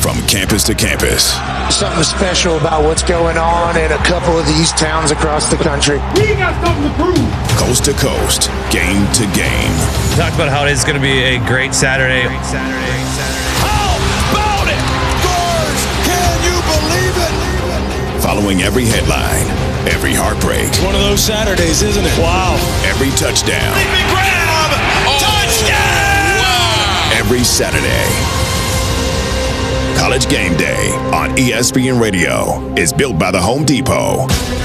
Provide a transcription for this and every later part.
from campus to campus. Something special about what's going on in a couple of these towns across the country. We got something to prove. Coast to coast, game to game. Talk about how it's going to be a great Saturday. How about it? Scores! Can you believe it? Following every headline, every heartbreak. It's one of those Saturdays, isn't it? Wow. Every touchdown. Leaping grab! Touchdown! Wow. Every Saturday. College Game Day on ESPN Radio is built by the Home Depot.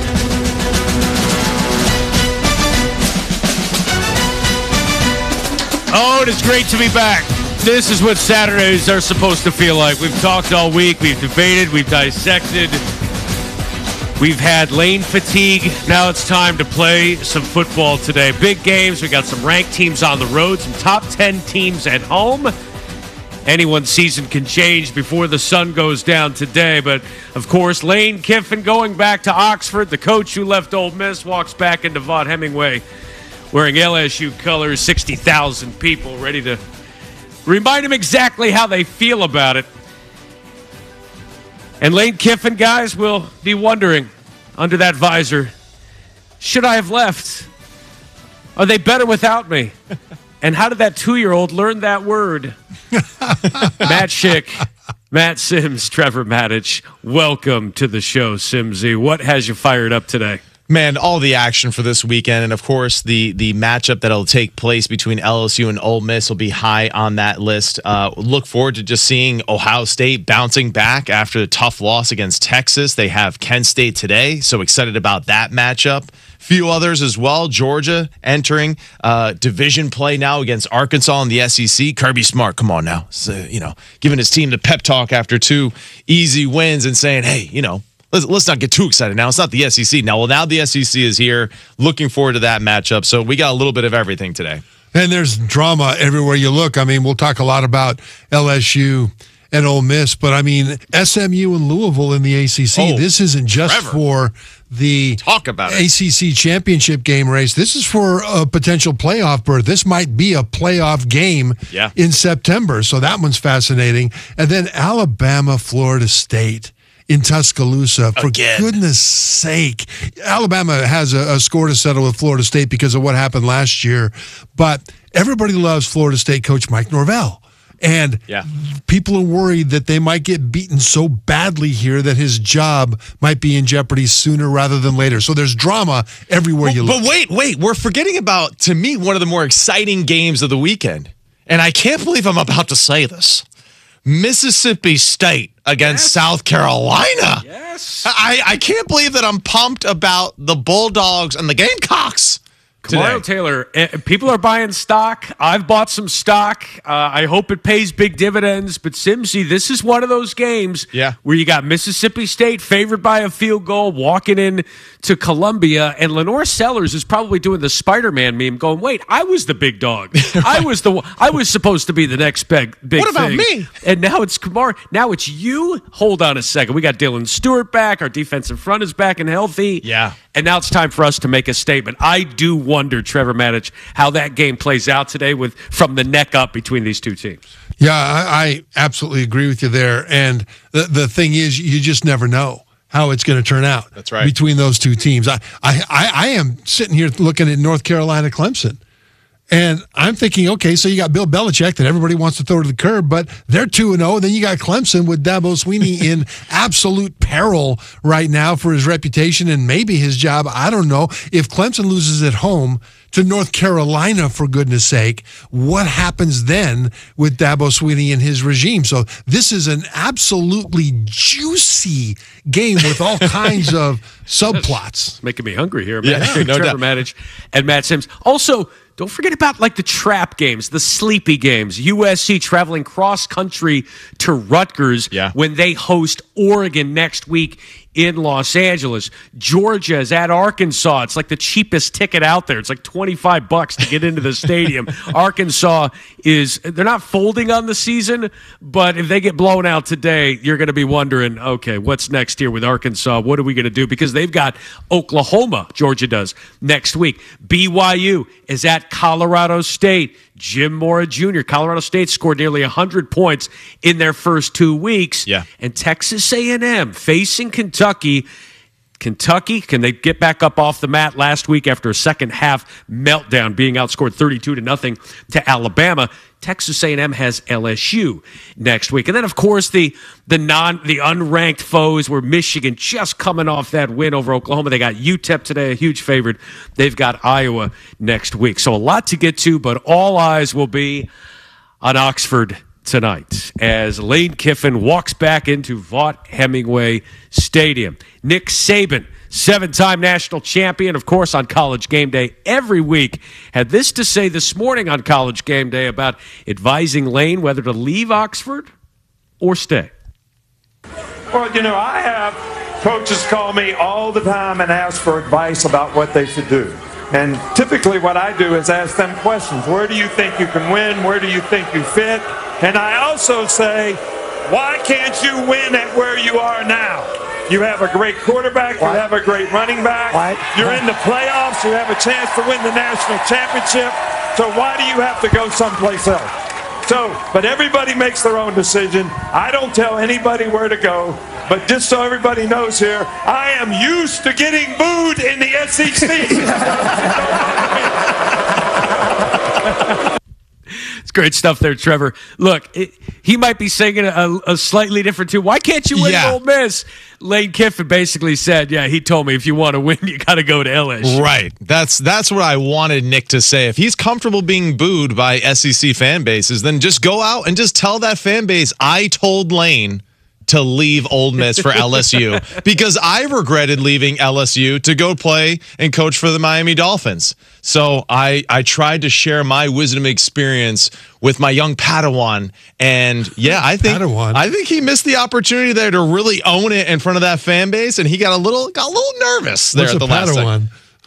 Oh, it is great to be back. This is what Saturdays are supposed to feel like. We've talked all week. We've debated. We've dissected. We've had lane fatigue. Now it's time to play some football today. Big games. We got some ranked teams on the road, some top 10 teams at home. Anyone's season can change before the sun goes down today. But, of course, Lane Kiffin going back to Oxford. The coach who left Ole Miss walks back into Vaught Hemingway wearing LSU colors, 60,000 people ready to remind him exactly how they feel about it. And Lane Kiffin, guys, will be wondering under that visor, should I have left? Are they better without me? And how did that 2-year-old learn that word? Matt Schick, Matt Sims, Trevor Matich, welcome to the show, Simsy. What has you fired up today? Man, all the action for this weekend, and of course the matchup that'll take place between LSU and Ole Miss will be high on that list. Look forward to just seeing Ohio State bouncing back after the tough loss against Texas. They have Kent State today, so excited about that matchup. Few others as well. Georgia entering division play now against Arkansas in the SEC. Kirby Smart, come on now, so, giving his team the pep talk after 2 easy wins and saying, hey, let's not get too excited now. It's not the SEC now. Well, now the SEC is here. Looking forward to that matchup. So we got a little bit of everything today. And there's drama everywhere you look. I mean, we'll talk a lot about LSU and Ole Miss, but I mean, SMU and Louisville in the ACC. This isn't just for the ACC championship game race. This is for a potential playoff berth. This might be a playoff game in September. So that one's fascinating. And then Alabama, Florida State in Tuscaloosa. For goodness sake. Alabama has a score to settle with Florida State because of what happened last year. But everybody loves Florida State coach Mike Norvell. And people are worried that they might get beaten so badly here that his job might be in jeopardy sooner rather than later. So there's drama everywhere you look. But wait. We're forgetting about, to me, one of the more exciting games of the weekend. And I can't believe I'm about to say this. Mississippi State against South Carolina. Yes. I can't believe that I'm pumped about the Bulldogs and the Gamecocks. Kamaro Taylor, people are buying stock. I've bought some stock. I hope it pays big dividends. But, Simsy, this is one of those games where you got Mississippi State favored by a field goal walking in to Columbia. And Lenore Sellers is probably doing the Spider-Man meme going, wait, I was the big dog. I was supposed to be the next big thing. What about me? And now it's Kamaro. Now it's you. Hold on a second. We got Dylan Stewart back. Our defensive front is back and healthy. Yeah. And now it's time for us to make a statement. I do wonder, Trevor Matich, how that game plays out today from the neck up between these two teams. Yeah, I absolutely agree with you there. And the thing is, you just never know how it's going to turn out. That's right. Between those two teams. I am sitting here looking at North Carolina Clemson. And I'm thinking, okay, so you got Bill Belichick that everybody wants to throw to the curb, but they're 2-0. Then you got Clemson with Dabo Swinney in absolute peril right now for his reputation and maybe his job. I don't know. If Clemson loses at home to North Carolina, for goodness sake, what happens then with Dabo Swinney and his regime? So this is an absolutely juicy game with all kinds of subplots. Making me hungry here, man. Yeah, no Trevor doubt. Matich and Matt Sims. Also, don't forget about the trap games, the sleepy games. USC traveling cross country to Rutgers when they host Oregon next week in Los Angeles. Georgia is at Arkansas. It's like the cheapest ticket out there. It's like $25 to get into the stadium. Arkansas they're not folding on the season, but if they get blown out today, you're going to be wondering, okay, what's next here with Arkansas? What are we going to do? Because they've got Oklahoma, Georgia does, next week. BYU is at Colorado State. Jim Mora Jr., Colorado State scored nearly 100 points in their first 2 weeks. Yeah. And Texas A&M facing Kentucky. Kentucky, can they get back up off the mat last week after a second half meltdown, being outscored 32-0 to Alabama? Texas A&M has LSU next week. And then, of course, the unranked foes were Michigan, just coming off that win over Oklahoma. They got UTEP today, a huge favorite. They've got Iowa next week. So a lot to get to, but all eyes will be on Oxford tonight as Lane Kiffin walks back into Vaught-Hemingway Stadium. Nick Saban, 7-time national champion, of course, on College Game Day every week, had this to say this morning on College Game Day about advising Lane whether to leave Oxford or stay. Well, I have coaches call me all the time and ask for advice about what they should do. And typically what I do is ask them questions. Where do you think you can win? Where do you think you fit? And I also say, why can't you win at where you are now? You have a great quarterback. You have a great running back. You're in the playoffs. You have a chance to win the national championship. So why do you have to go someplace else? But everybody makes their own decision. I don't tell anybody where to go. But just so everybody knows here, I am used to getting booed in the SEC. It's great stuff there, Trevor. Look, he might be singing a slightly different tune. Why can't you win Ole Miss? Lane Kiffin basically said, he told me if you want to win, you got to go to LSU. Right. That's what I wanted Nick to say. If he's comfortable being booed by SEC fan bases, then just go out and just tell that fan base, I told Lane to leave Ole Miss for LSU because I regretted leaving LSU to go play and coach for the Miami Dolphins. So I tried to share my wisdom experience with my young Padawan, and I think he missed the opportunity there to really own it in front of that fan base, and he got a little nervous there at the last second.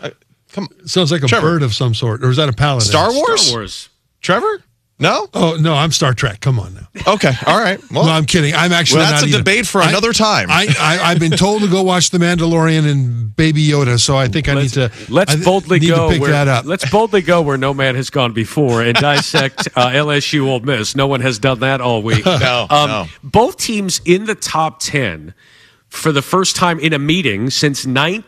Sounds like a bird of some sort, or is that a paladin? Star Wars? Star Wars. Trevor? No? Oh, no, I'm Star Trek. Come on now. Okay, all right. Well, no, I'm kidding. I'm actually that's not a debate for another time. I've been told to go watch The Mandalorian and Baby Yoda, so I think let's boldly go pick that up. Let's boldly go where no man has gone before and dissect LSU Ole Miss. No one has done that all week. No. Both teams in the top 10 for the first time in a meeting since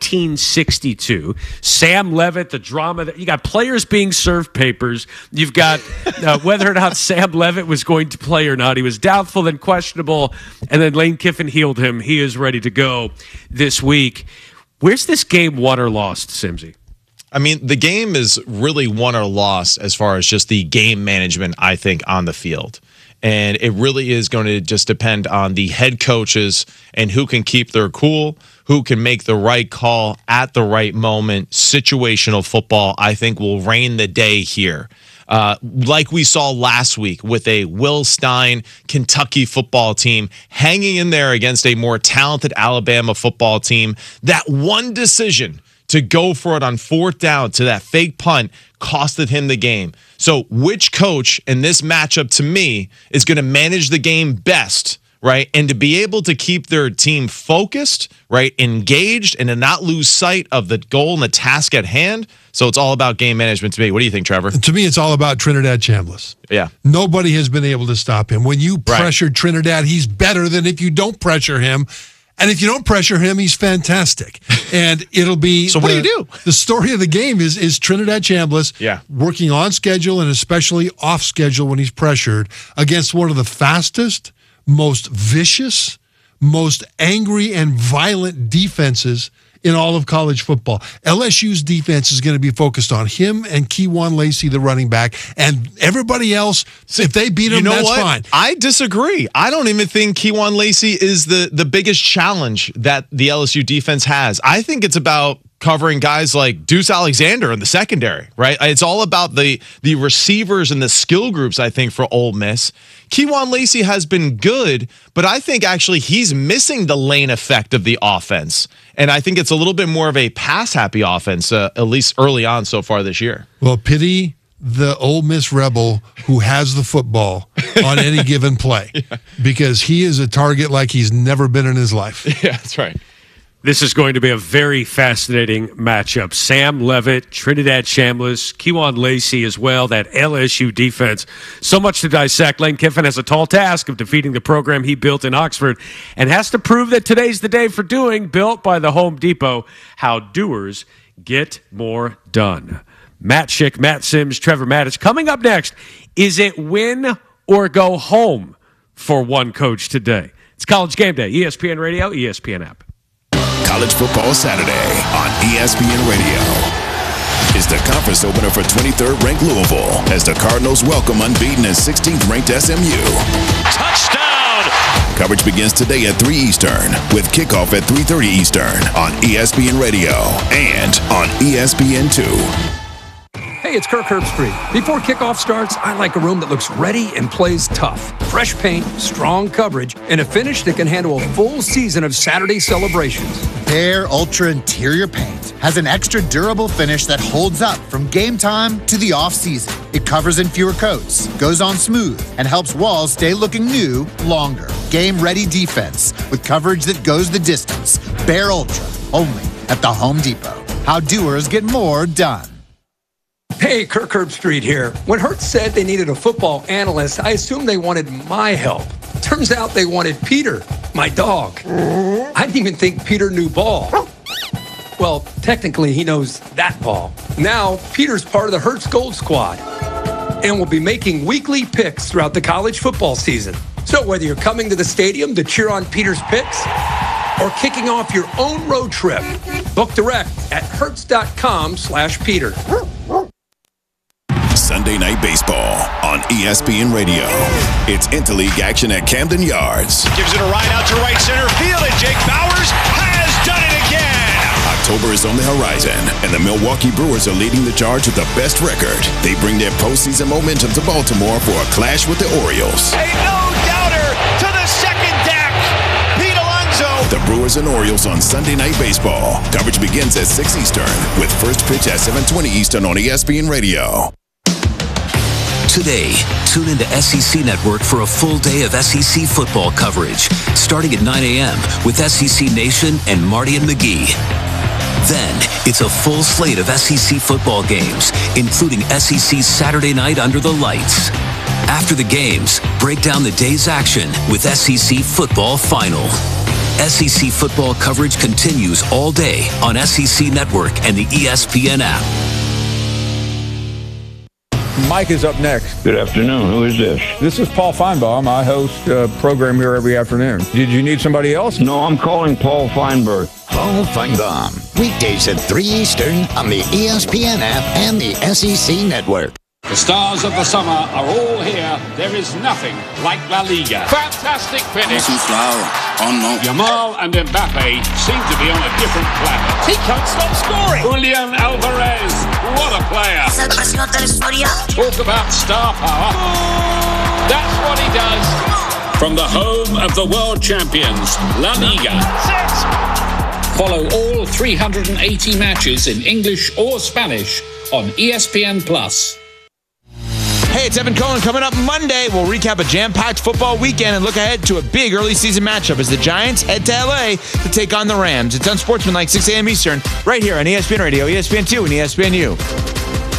1962. Sam Levitt, the drama. You got players being served papers. You've got whether or not Sam Levitt was going to play or not. He was doubtful, then questionable, and then Lane Kiffin healed him. He is ready to go this week. Where's this game won or lost, Simsy? I mean, the game is really won or lost as far as just the game management, I think, on the field. And it really is going to just depend on the head coaches and who can keep their cool, who can make the right call at the right moment. Situational football, I think, will reign the day here. Like we saw last week with a Will Stein Kentucky football team hanging in there against a more talented Alabama football team. That one decision to go for it on fourth down to that fake punt costed him the game. So which coach in this matchup to me is going to manage the game best, right? And to be able to keep their team focused, right? Engaged, and to not lose sight of the goal and the task at hand. So it's all about game management to me. What do you think, Trevor? To me, it's all about Trinidad Chambliss. Yeah. Nobody has been able to stop him. When you pressure Trinidad, he's better than if you don't pressure him. And if you don't pressure him, he's fantastic. And it'll be... So what do you do? The story of the game is Trinidad Chambliss working on schedule and especially off schedule when he's pressured against one of the fastest, most vicious, most angry and violent defenses in all of college football. LSU's defense is going to be focused on him and Keywan Lacey, the running back, and everybody else. If they beat him, that's fine. I disagree. I don't even think Keywan Lacey is the biggest challenge that the LSU defense has. I think it's about covering guys like Deuce Alexander in the secondary, right? It's all about the receivers and the skill groups, I think, for Ole Miss. Keywan Lacey has been good, but I think actually he's missing the lane effect of the offense. And I think it's a little bit more of a pass-happy offense, at least early on so far this year. Well, pity the Ole Miss Rebel who has the football on any given play because he is a target like he's never been in his life. Yeah, that's right. This is going to be a very fascinating matchup. Sam Levitt, Trinidad Chambliss, Kewan Lacey as well, that LSU defense. So much to dissect. Lane Kiffin has a tall task of defeating the program he built in Oxford and has to prove that today's the day for doing, built by the Home Depot, how doers get more done. Matt Schick, Matt Sims, Trevor Maddich. Coming up next, is it win or go home for one coach today? It's College Game Day, ESPN Radio, ESPN app. College Football Saturday on ESPN Radio. It's the conference opener for 23rd ranked Louisville as the Cardinals welcome unbeaten and 16th ranked SMU. Touchdown! Coverage begins today at 3 Eastern with kickoff at 3:30 Eastern on ESPN Radio and on ESPN2. Hey, it's Kirk Herbstreit. Before kickoff starts, I like a room that looks ready and plays tough. Fresh paint, strong coverage, and a finish that can handle a full season of Saturday celebrations. Bare Ultra Interior Paint has an extra durable finish that holds up from game time to the off-season. It covers in fewer coats, goes on smooth, and helps walls stay looking new longer. Game-ready defense with coverage that goes the distance. Bare Ultra, only at the Home Depot. How doers get more done. Hey, Kirk Herbstreit here. When Hertz said they needed a football analyst, I assumed they wanted my help. Turns out they wanted Peter, my dog. I didn't even think Peter knew ball. Well, technically, he knows that ball. Now, Peter's part of the Hertz Gold Squad and will be making weekly picks throughout the college football season. So whether you're coming to the stadium to cheer on Peter's picks or kicking off your own road trip, book direct at hertz.com/Peter. Sunday Night Baseball on ESPN Radio. It's interleague action at Camden Yards. Gives it a ride out to right center field, and Jake Bowers has done it again. October is on the horizon, and the Milwaukee Brewers are leading the charge with the best record. They bring their postseason momentum to Baltimore for a clash with the Orioles. A no-doubter to the second deck. Pete Alonso. The Brewers and Orioles on Sunday Night Baseball. Coverage begins at 6 Eastern with first pitch at 7:20 Eastern on ESPN Radio. Today, tune into SEC Network for a full day of SEC football coverage, starting at 9 a.m. with SEC Nation and Marty and McGee. Then, it's a full slate of SEC football games, including SEC Saturday Night Under the Lights. After the games, break down the day's action with SEC Football Final. SEC football coverage continues all day on SEC Network and the ESPN app. Mike is up next. Good afternoon. Who is this? This is Paul Feinbaum. I host a program here every afternoon. Did you need somebody else? No, I'm calling Paul Feinberg. Paul Feinbaum. Weekdays at 3 Eastern on the ESPN app and the SEC Network. The stars of the summer are all here. There is nothing like La Liga. Fantastic finish. Yamal and Mbappe seem to be on a different planet. He can't stop scoring. Julian Alvarez, what a player. Talk about star power. That's what he does. From the home of the world champions, La Liga. Follow all 380 matches in English or Spanish on ESPN+. Hey, it's Evan Cohen. Coming up Monday, we'll recap a jam-packed football weekend and look ahead to a big early season matchup as the Giants head to LA to take on the Rams. It's Unsportsmanlike, 6 a.m. Eastern, right here on ESPN Radio, ESPN2, and ESPNU.